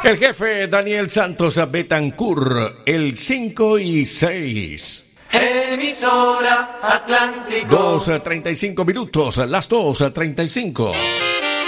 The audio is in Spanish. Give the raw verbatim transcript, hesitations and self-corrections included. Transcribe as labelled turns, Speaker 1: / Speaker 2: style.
Speaker 1: El jefe Daniel Santos Betancur, el cinco y seis.
Speaker 2: Emisora Atlántico.
Speaker 1: dos treinta y cinco minutos, las dos treinta y cinco.